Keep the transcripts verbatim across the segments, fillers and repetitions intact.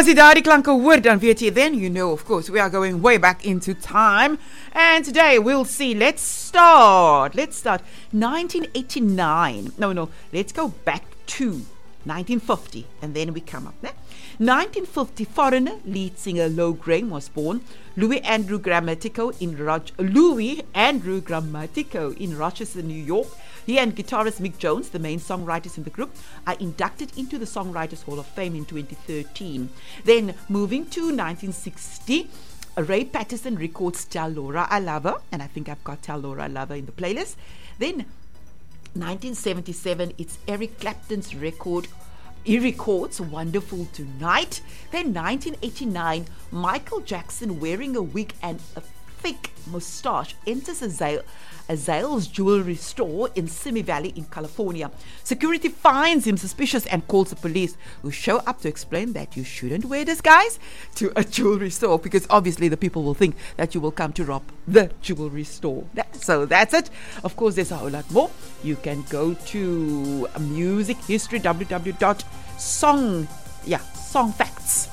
As jy daardie klanke hoor, dan weet jy, then you know, of course, we are going way back into time. And today we'll see, let's start, let's start, nineteen eighty-nine. No, no, let's go back to nineteen fifty, and then we come up there. nineteen fifty, foreigner lead singer Lo Graham was born. Louis Andrew Grammatico in Roch- Louis Andrew Grammatico in Rochester, New York. He and guitarist Mick Jones, the main songwriters in the group, are inducted into the Songwriters Hall of Fame in twenty thirteen. Then moving to nineteen sixty, Ray Patterson records Tell Laura I Love Her, and I think I've got Tell Laura I Love Her in the playlist. Then nineteen seventy-seven, it's Eric Clapton's record. He records Wonderful Tonight. Then nineteen eighty-nine, Michael Jackson, wearing a wig and a thick moustache, enters a Zale, a Zales jewelry store in Simi Valley in California. Security finds him suspicious and calls the police, who show up to explain that you shouldn't wear disguise to a jewelry store, because obviously the people will think that you will come to rob the jewelry store. That, so that's it. Of course, there's a whole lot more. You can go to music history, w w w dot song, yeah, song facts.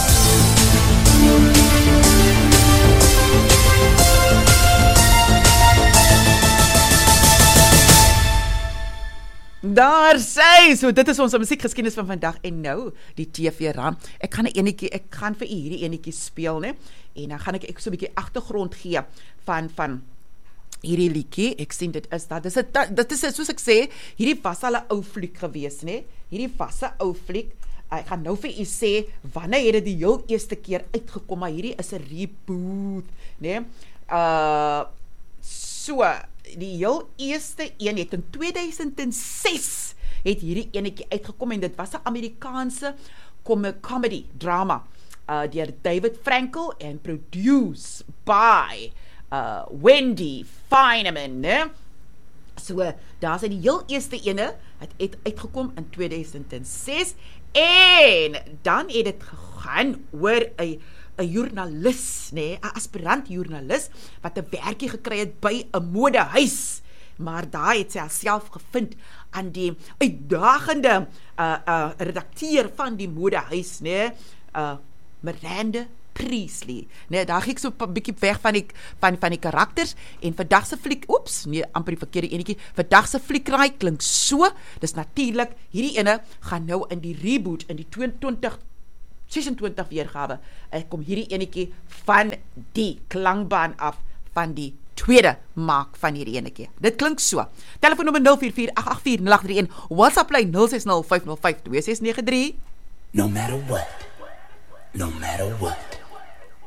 Daar sê, so dit is ons musiekgeskiedenis van vandag. En nou, die T V raam. Ek gaan 'n enetjie, ek gaan vir u hierdie enetjie speel, né? En dan gaan ek ek so 'n bietjie agtergrond gee van van hierdie liedjie. Ek sien dit is dat dis 'n dit is soos ek sê, hierdie was al 'n ou fliek gewees, né? Hierdie was 'n ou fliek. Ek gaan nou vir u sê wanneer het dit die heel eerste keer uitgekom, maar hierdie is 'n reboot, né? Uh so die heel eerste een het in twee duisend ses het hierdie enetjie uitgekom, en dit was 'n Amerikaanse com- comedy drama uh, deur David Frankel en produced by uh, Wendy Fineman, né? So daar's die heel eerste ene het, het uitgekom in twee duisend ses, en dan het dit gegaan oor 'n 'n joernalis, nee, 'n aspirant joernalis wat 'n werkie gekry het by 'n modehuis, maar daar het sy haarself gevind aan die uitdagende uh, uh, redakteur van die modehuis, nee, uh, Miranda Priestley. Nee, daar gee ek so 'n bietjie weg van die van van die karakters, en vandag se fliek, oeps, nee, amper die verkeerde enetjie. Vandag se fliekrai klink so. Dis natuurlik, hierdie ene gaan nou in die reboot in die twintig sesentwintig weergawe. Ek kom hierdie enetjie van die klankbaan af van die tweede maak van hierdie enetjie. Dit klink so. Telefoonnommer nul vier vier agt agt vier nul agt drie een, WhatsApp lyn nul ses nul vyf nul vyf twee ses nege drie. No matter what, no matter what.